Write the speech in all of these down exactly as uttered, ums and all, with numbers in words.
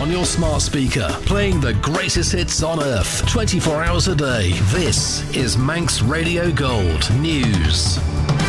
on your smart speaker, playing the greatest hits on earth, twenty-four hours a day. This is Manx Radio Gold News.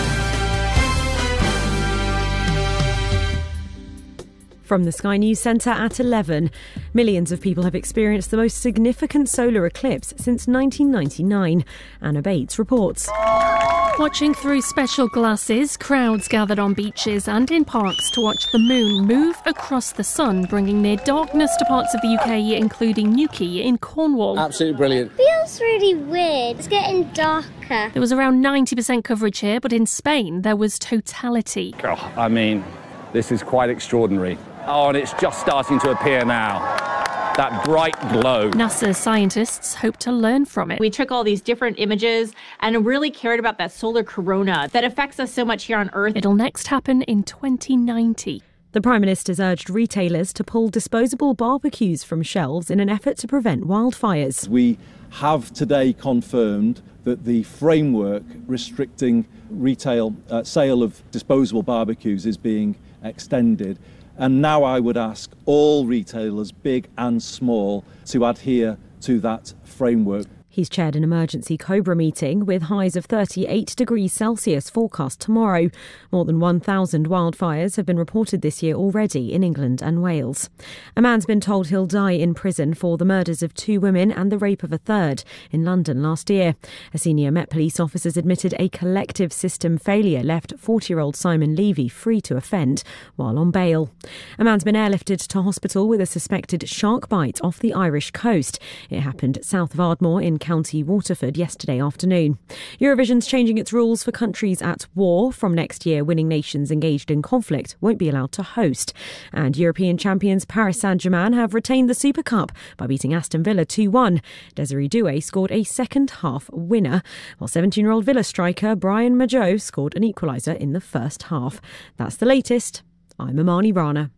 From the Sky News Centre at eleven, millions of people have experienced the most significant solar eclipse since nineteen ninety-nine. Anna Bates reports. Watching through special glasses, crowds gathered on beaches and in parks to watch the moon move across the sun, bringing near darkness to parts of the U K, including Newquay in Cornwall. Absolutely brilliant. Feels really weird. It's getting darker. There was around ninety percent coverage here, but in Spain there was totality. Oh, I mean, this is quite extraordinary. Oh, and it's just starting to appear now. That bright glow. NASA scientists hope to learn from it. We took all these different images and really cared about that solar corona that affects us so much here on Earth. It'll next happen in twenty ninety. The Prime Minister's urged retailers to pull disposable barbecues from shelves in an effort to prevent wildfires. We have today confirmed that the framework restricting retail uh, sale of disposable barbecues is being extended. And now I would ask all retailers, big and small, to adhere to that framework. He's chaired an emergency COBRA meeting with highs of thirty-eight degrees Celsius forecast tomorrow. More than one thousand wildfires have been reported this year already in England and Wales. A man's been told he'll die in prison for the murders of two women and the rape of a third in London last year. A senior Met Police officer admitted a collective system failure left forty-year-old Simon Levy free to offend while on bail. A man's been airlifted to hospital with a suspected shark bite off the Irish coast. It happened south of Ardmore in County Waterford yesterday afternoon. Eurovision's changing its rules for countries at war. From next year, winning nations engaged in conflict won't be allowed to host. And European champions Paris Saint-Germain have retained the Super Cup by beating Aston Villa two one. Desiree Doué scored a second-half winner, while seventeen-year-old Villa striker Brian Maggio scored an equaliser in the first half. That's the latest. I'm Amani Rana.